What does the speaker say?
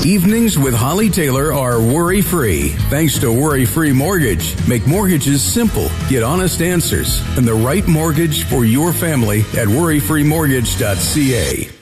Evenings with Holly Taylor are worry-free thanks to Worry-Free Mortgage. Make mortgages simple, get honest answers, and the right mortgage for your family at worryfreemortgage.ca.